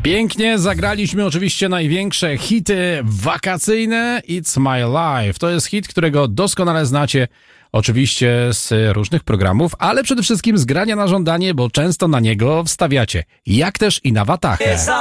Pięknie zagraliśmy oczywiście największe hity wakacyjne. It's My Life. To jest hit, którego doskonale znacie oczywiście z różnych programów, ale przede wszystkim z grania na żądanie, bo często na niego wstawiacie. Jak też i na watachę.